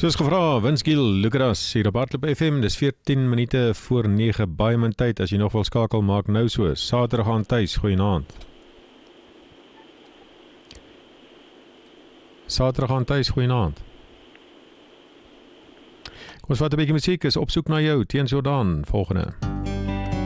Soos gevra, Winskiel, Lucas, hier op Hartlip FM, dis 14 minute voor 9, baie min tyd, as jy nog wil skakel, maak nou so, Saterdag aan thuis, goeienaand. Saterdag aan thuis, goeienaand. Kom ons vat 'n bietjie musiek, is op soek na jou, Teens Jordaan, volgende.